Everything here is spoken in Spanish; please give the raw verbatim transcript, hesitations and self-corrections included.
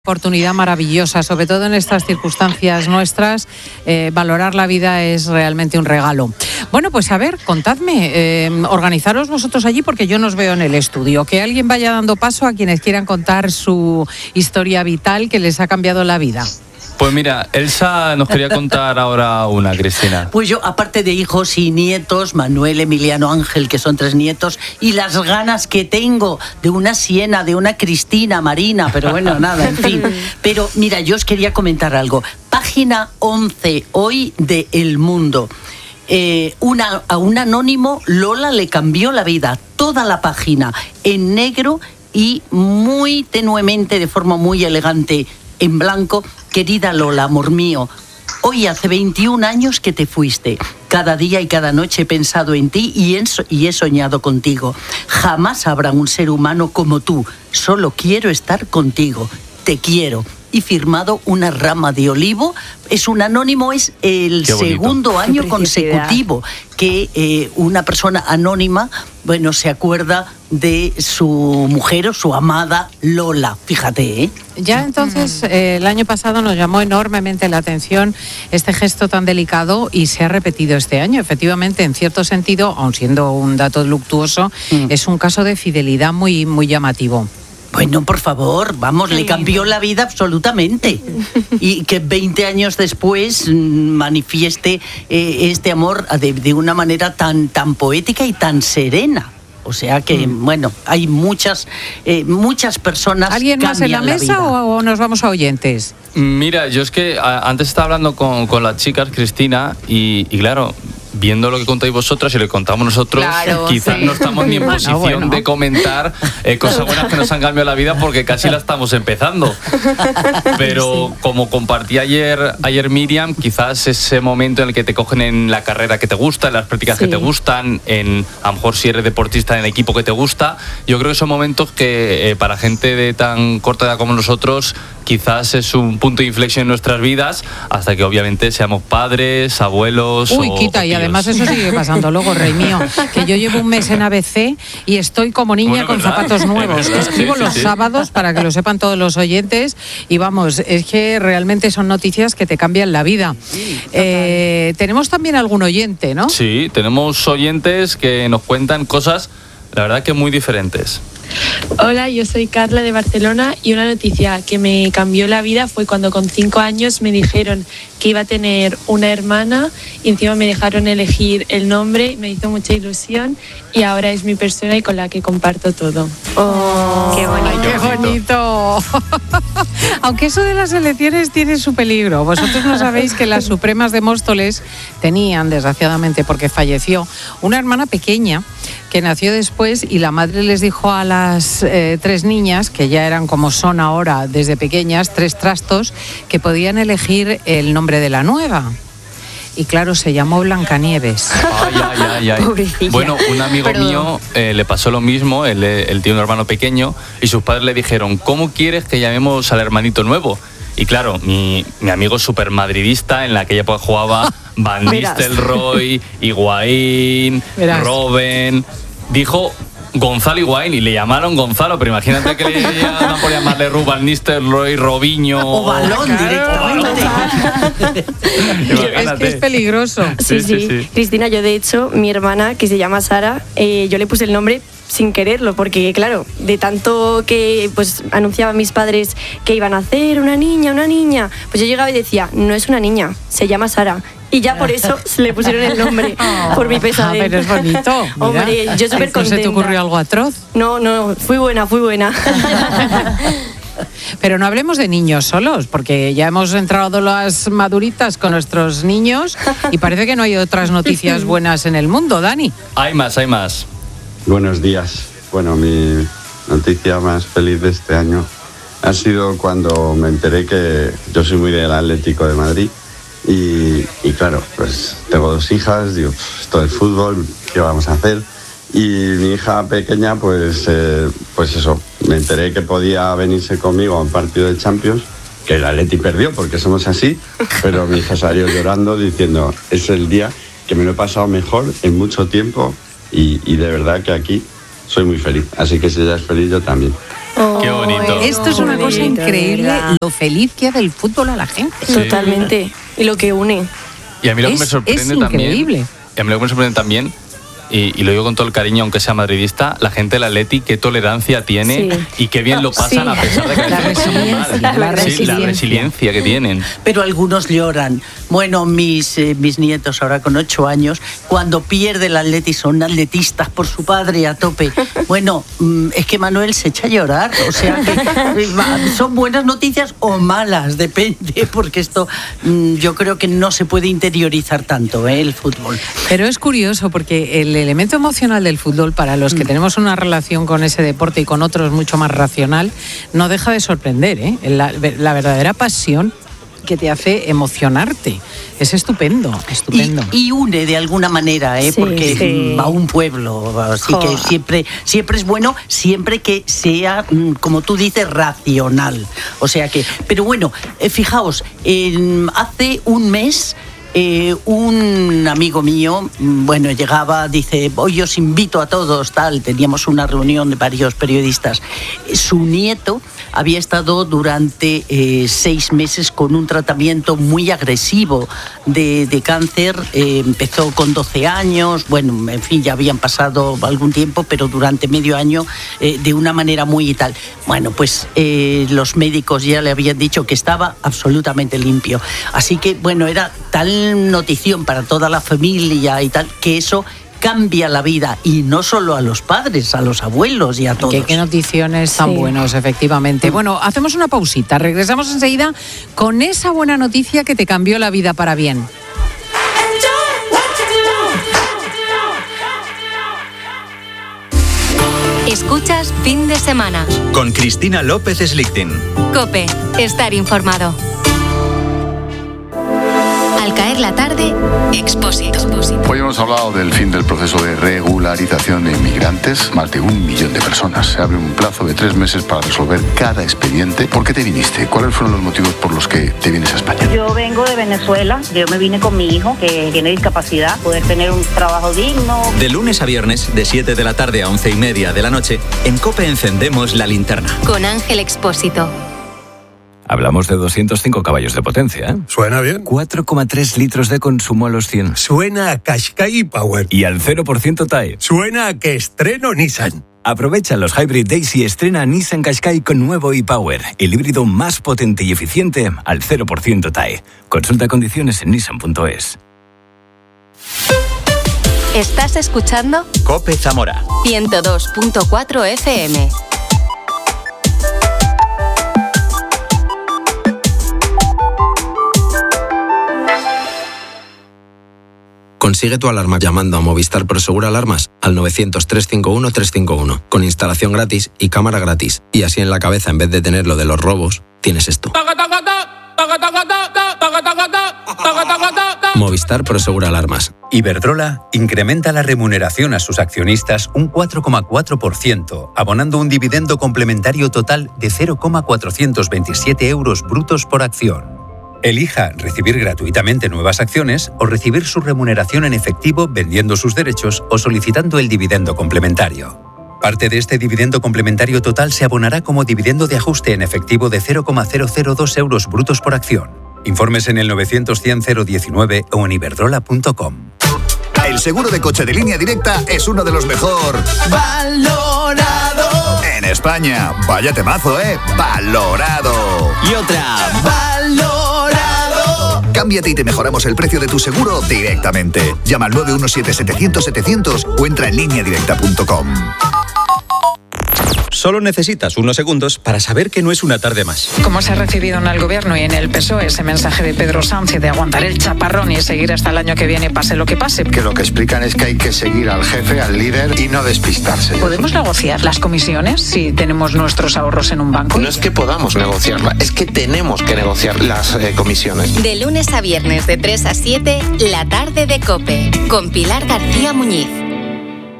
Oportunidad maravillosa, sobre todo en estas circunstancias nuestras, eh, valorar la vida es realmente un regalo. Bueno, pues a ver, contadme, eh, organizaros vosotros allí porque yo no os veo en el estudio. Que alguien vaya dando paso a quienes quieran contar su historia vital que les ha cambiado la vida. Pues mira, Elsa nos quería contar ahora una, Cristina. Pues yo, aparte de hijos y nietos, Manuel, Emiliano, Ángel, que son tres nietos, y las ganas que tengo de una Siena, de una Cristina, Marina, pero bueno, nada, en fin. Pero mira, yo os quería comentar algo. Página once hoy de El Mundo. Eh, una, a un anónimo, Lola le cambió la vida. Toda la página en negro y muy tenuemente, de forma muy elegante, en blanco. Querida Lola, amor mío, hoy hace veintiún años que te fuiste. Cada día y cada noche he pensado en ti y he, y he soñado contigo. Jamás habrá un ser humano como tú. Solo quiero estar contigo. Te quiero. Y firmado una rama de olivo. Es un anónimo, es el segundo año consecutivo que eh, una persona anónima, bueno, se acuerda de su mujer o su amada Lola. Fíjate, ¿eh? Ya entonces, eh, el año pasado nos llamó enormemente la atención este gesto tan delicado y se ha repetido este año. Efectivamente, en cierto sentido, aun siendo un dato luctuoso, mm. es un caso de fidelidad muy, muy llamativo. Bueno, por favor, vamos, le cambió la vida absolutamente. Y que veinte años después manifieste eh, este amor de, de una manera tan, tan poética y tan serena. O sea que, mm. bueno, hay muchas eh, muchas personas. ¿Alguien más en la mesa la o, o nos vamos a oyentes? Mira, yo es que a, antes estaba hablando con, con las chicas, Cristina, y, y claro, viendo lo que contáis vosotras y lo que contamos nosotros, claro, quizás sí. no estamos ni en posición bueno, bueno. de comentar eh, cosas buenas que nos han cambiado la vida porque casi la estamos empezando. Pero sí. como compartí ayer, ayer Miriam, quizás ese momento en el que te cogen en la carrera que te gusta, en las prácticas sí. que te gustan, en a lo mejor si eres deportista en el equipo que te gusta, yo creo que son momentos que eh, para gente de tan corta edad como nosotros quizás es un punto de inflexión en nuestras vidas hasta que obviamente seamos padres, abuelos. Uy, o, quita, o y además eso sigue pasando luego, rey mío, que yo llevo un mes en A B C y estoy como niña bueno, con ¿verdad? zapatos nuevos, que escribo sí, los sí. sábados para que lo sepan todos los oyentes y vamos, es que realmente son noticias que te cambian la vida. Sí, eh, tenemos también algún oyente, ¿no? Sí, tenemos oyentes que nos cuentan cosas, la verdad que muy diferentes. Hola, yo soy Carla de Barcelona y una noticia que me cambió la vida fue cuando con cinco años me dijeron que iba a tener una hermana y encima me dejaron elegir el nombre, me hizo mucha ilusión y ahora es mi persona y con la que comparto todo. ¡Oh, qué bonito! Ay, ¡qué bonito! Aunque eso de las elecciones tiene su peligro. Vosotros no sabéis que las Supremas de Móstoles tenían, desgraciadamente porque falleció, una hermana pequeña que nació después y la madre les dijo a las eh, tres niñas, que ya eran como son ahora desde pequeñas, tres trastos, que podían elegir el nombre de la nueva. Y claro, se llamó Blancanieves. Ay, ay, ay, ay. Pobrecilla. Bueno, un amigo Perdón. mío eh, le pasó lo mismo, él, él tiene un hermano pequeño, y sus padres le dijeron, ¿cómo quieres que llamemos al hermanito nuevo? Y claro, mi, mi amigo súper madridista, en la que época jugaba Van Nistelrooy, Higuaín, Verás. Robben, dijo Gonzalo Higuaín y le llamaron Gonzalo, pero imagínate que le llaman por llamarle Van Nistelrooy, Robinho o Balón directamente. Es que es peligroso. Sí, sí, sí, sí. Cristina, yo de hecho, mi hermana, que se llama Sara, eh, yo le puse el nombre sin quererlo, porque claro, de tanto que pues anunciaban mis padres que iban a hacer una niña, una niña, pues yo llegaba y decía, no es una niña, se llama Sara. Y ya por eso le pusieron el nombre, oh, por mi pesadez. Ah, pero es bonito. Hombre, yo súper contenta. ¿No se te ocurrió algo atroz? No, no, fui buena, fui buena. Pero no hablemos de niños solos, porque ya hemos entrado las maduritas con nuestros niños y parece que no hay otras noticias buenas en el mundo, Dani. Hay más, hay más. Buenos días. Bueno, mi noticia más feliz de este año ha sido cuando me enteré que yo soy muy del Atlético de Madrid y, y claro, pues tengo dos hijas, digo, esto del fútbol, ¿qué vamos a hacer? Y mi hija pequeña, pues, eh, pues eso, me enteré que podía venirse conmigo a un partido de Champions, que el Atleti perdió porque somos así, pero mi hija salió llorando diciendo, es el día que me lo he pasado mejor en mucho tiempo. Y, y de verdad que aquí soy muy feliz, así que si ella es feliz, yo también. Oh, qué bonito. Esto es una cosa increíble, lo feliz que hace el fútbol a la gente. Sí. Totalmente. Y lo que une. Y a mí lo que es, me sorprende es también. Increíble. Y a mí lo que me sorprende también. Y, y lo digo con todo el cariño, aunque sea madridista, la gente del Atleti, qué tolerancia tiene sí. y qué bien lo pasan sí. a pesar de que la resiliencia, la, la, resiliencia. Sí, la resiliencia que tienen. Pero algunos lloran. Bueno, mis, eh, mis nietos ahora con ocho años, cuando pierde el Atleti son atletistas por su padre a tope. Bueno, es que Manuel se echa a llorar. O sea, que son buenas noticias o malas, depende, porque esto yo creo que no se puede interiorizar tanto, ¿eh? El fútbol. Pero es curioso porque el elemento emocional del fútbol, para los que tenemos una relación con ese deporte y con otros mucho más racional, no deja de sorprender, ¿eh? La, la verdadera pasión que te hace emocionarte. Es estupendo, estupendo. Y, y une de alguna manera, ¿eh? Sí, porque sí. va a un pueblo, así Joder. que siempre, siempre es bueno, siempre que sea, como tú dices, racional. O sea que, pero bueno, eh, fijaos, eh, hace un mes Eh, un amigo mío, bueno, llegaba, dice, hoy os invito a todos, tal, teníamos una reunión de varios periodistas. Su nieto había estado durante eh, seis meses con un tratamiento muy agresivo de, de cáncer, eh, empezó con doce años, bueno, en fin, ya habían pasado algún tiempo, pero durante medio año eh, de una manera muy y tal. Bueno, pues eh, los médicos ya le habían dicho que estaba absolutamente limpio. Así que, bueno, era tal notición para toda la familia y tal, que eso cambia la vida, y no solo a los padres, a los abuelos y a todos. Qué, qué noticiones tan sí. buenos, efectivamente. Bueno, hacemos una pausita, regresamos enseguida con esa buena noticia que te cambió la vida para bien. Escuchas Fin de Semana con Cristina López Slichting. COPE, estar informado. Al caer la tarde, Expósito. Hoy hemos hablado del fin del proceso de regularización de inmigrantes. Más de un millón de personas. Se abre un plazo de tres meses para resolver cada expediente. ¿Por qué te viniste? ¿Cuáles fueron los motivos por los que te vienes a España? Yo vengo de Venezuela. Yo me vine con mi hijo, que tiene discapacidad, poder tener un trabajo digno. De lunes a viernes, de siete de la tarde a once y media de la noche, en COPE encendemos la linterna. Con Ángel Expósito. Hablamos de doscientos cinco caballos de potencia, ¿eh? Suena bien. cuatro coma tres litros de consumo a los cien. Suena a Qashqai Power. Y al cero por ciento T A E. Suena a que estreno Nissan. Aprovecha los Hybrid Days y estrena Nissan Qashqai con nuevo e-Power, el híbrido más potente y eficiente al cero por ciento T A E. Consulta condiciones en nissan punto es. ¿Estás escuchando? COPE Zamora. ciento dos punto cuatro F M. Consigue tu alarma llamando a Movistar Prosegur Alarmas al novecientos, trescientos cincuenta y uno, trescientos cincuenta y uno, con instalación gratis y cámara gratis. Y así en la cabeza, en vez de tener lo de los robos, tienes esto. Movistar Prosegur Alarmas. Iberdrola incrementa la remuneración a sus accionistas un cuatro coma cuatro por ciento, abonando un dividendo complementario total de cero coma cuatrocientos veintisiete euros brutos por acción. Elija recibir gratuitamente nuevas acciones o recibir su remuneración en efectivo vendiendo sus derechos o solicitando el dividendo complementario. Parte de este dividendo complementario total se abonará como dividendo de ajuste en efectivo de cero coma cero cero dos euros brutos por acción. Informes en el novecientos, cien, cero diecinueve o en iberdrola punto com. El seguro de coche de Línea Directa es uno de los mejor valorado en España. Vaya temazo, ¿eh? Valorado. Y otra. Valorado. Cámbiate y te mejoramos el precio de tu seguro directamente. Llama al nueve uno siete, setecientos, setecientos o entra en línea directa punto com. Solo necesitas unos segundos para saber que no es una tarde más. ¿Cómo se ha recibido en el Gobierno y en el P S O E ese mensaje de Pedro Sánchez de aguantar el chaparrón y seguir hasta el año que viene, pase lo que pase? Que lo que explican es que hay que seguir al jefe, al líder y no despistarse. ¿Podemos negociar las comisiones si tenemos nuestros ahorros en un banco? No es que podamos negociarla, es que tenemos que negociar las eh, comisiones. De lunes a viernes de tres a siete, la tarde de COPE, con Pilar García Muñiz.